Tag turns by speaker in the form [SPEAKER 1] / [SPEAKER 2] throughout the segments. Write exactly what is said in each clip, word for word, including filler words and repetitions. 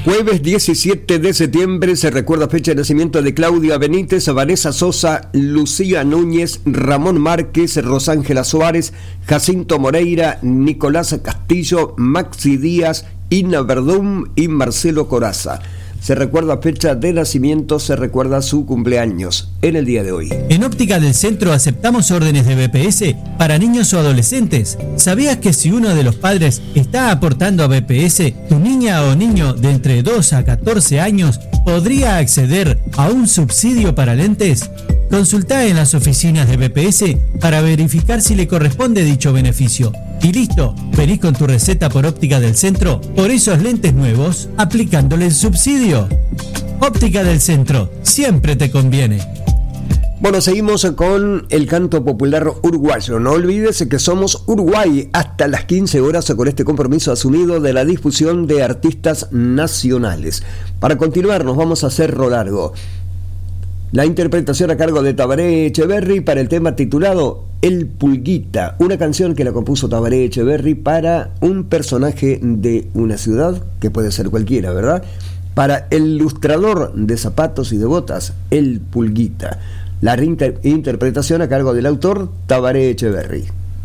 [SPEAKER 1] Jueves diecisiete de septiembre se recuerda fecha de nacimiento de Claudia Benítez, Vanessa Sosa, Lucía Núñez, Ramón Márquez, Rosángela Suárez, Jacinto Moreira, Nicolás Castillo, Maxi Díaz, Ina Verdún y Marcelo Coraza. Se recuerda fecha de nacimiento, se recuerda su cumpleaños en el día de hoy.
[SPEAKER 2] En Óptica del Centro aceptamos órdenes de B P S para niños o adolescentes. ¿Sabías que si uno de los padres está aportando a B P S, tu niña o niño de entre dos a catorce años podría acceder a un subsidio para lentes? Consultá en las oficinas de B P S para verificar si le corresponde dicho beneficio. Y listo, venís con tu receta por Óptica del Centro por esos lentes nuevos, aplicándole el subsidio. Óptica del Centro, siempre te conviene.
[SPEAKER 1] Bueno, seguimos con el canto popular uruguayo. No olvides que somos Uruguay hasta las quince horas con este compromiso asumido de la difusión de artistas nacionales. Para continuar nos vamos a Cerro Largo. La interpretación a cargo de Tabaré Echeverri para el tema titulado El Pulguita, una canción que la compuso Tabaré Echeverri para un personaje de una ciudad, que puede ser cualquiera, ¿verdad? Para el lustrador de zapatos y de botas, El Pulguita. La reinterpretación a cargo del autor Tabaré Echeverri.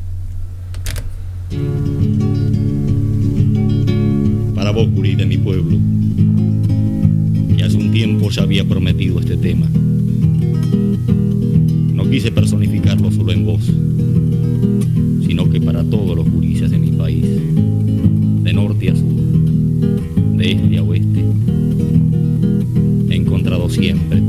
[SPEAKER 3] Para vos, gurí de mi pueblo, que hace un tiempo ya había prometido este tema. No quise personificarlo solo en vos, sino que para todos los gurises de mi país, de norte a sur, de este a oeste, he encontrado siempre